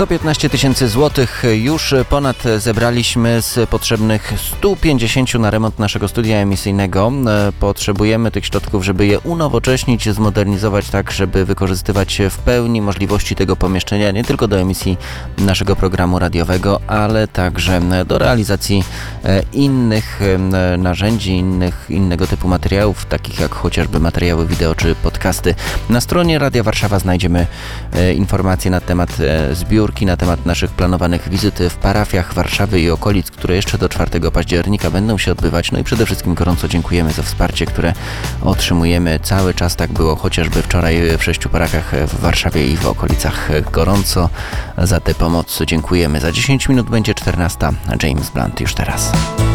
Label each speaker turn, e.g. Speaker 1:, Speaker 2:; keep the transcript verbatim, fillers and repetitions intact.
Speaker 1: sto piętnaście tysięcy złotych już ponad zebraliśmy z potrzebnych stu pięćdziesięciu na remont naszego studia emisyjnego. Potrzebujemy tych środków, żeby je unowocześnić, zmodernizować tak, żeby wykorzystywać w pełni możliwości tego pomieszczenia, nie tylko do emisji naszego programu radiowego, ale także do realizacji innych narzędzi, innych, innego typu materiałów, takich jak chociażby materiały wideo czy podcasty. Na stronie Radia Warszawa znajdziemy informacje na temat zbiórki, na temat naszych planowanych wizyt w parafiach Warszawy i okolic, które jeszcze do czwartego października będą się odbywać. No i przede wszystkim gorąco dziękujemy za wsparcie, które otrzymujemy cały czas. Tak było chociażby wczoraj w sześciu parafiach w Warszawie i w okolicach. Gorąco za tę pomoc dziękujemy. Za dziesięć minut będzie czternasta. James Blunt już teraz.